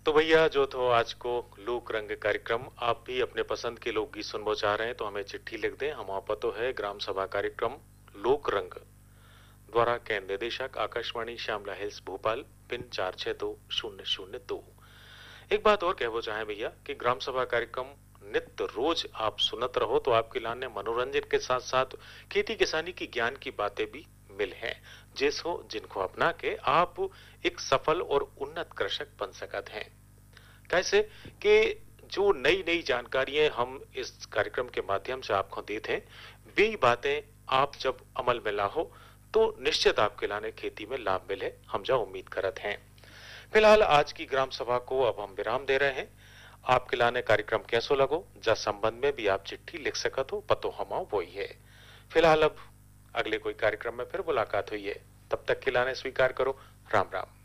तो भैया जो तो आज को लोक रंग कार्यक्रम आप भी अपने पसंद के लोकगीत सुनना चाह रहे हैं तो हमें चिट्ठी लिख दें। हमारा पतो है ग्राम सभा कार्यक्रम लोक रंग द्वारा के निदेशक आकाशवाणी श्यामला हिल्स भोपाल पिन 462002। एक बात और कहना चाहें भैया कि ग्राम सभा कार्यक्रम नित्य रोज आप सुनत रहो तो आपके लाने मनोरंजन के साथ साथ खेती किसानी की ज्ञान की बातें भी मिल हैं जैसो जिनको अपना के आप एक सफल और उन्नत कृषक बन सकते हैं। कैसे कि जो नई नई जानकारियां हम इस कार्यक्रम के माध्यम से आपको देते हैं वे बातें आप जब अमल में लाहो तो निश्चित आपके लाने खेती में लाभ मिले हम जा उम्मीद करते हैं। फिलहाल आज की ग्राम सभा को अब हम विराम दे रहे हैं। आपके लाने कार्यक्रम कैसो लगो जा संबंध में भी आप चिट्ठी लिख सकते हो पतो हमाओ वही है। फिलहाल अब अगले कोई कार्यक्रम में फिर मुलाकात हुई है तब तक के लाने स्वीकार करो। राम राम।